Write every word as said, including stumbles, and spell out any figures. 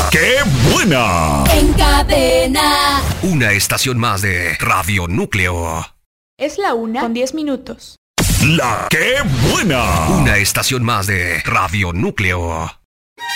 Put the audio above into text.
¡Qué buena! En cadena. Una estación más de Radio Núcleo. Es la una con diez minutos. La ¡Qué buena! Una estación más de Radio Núcleo.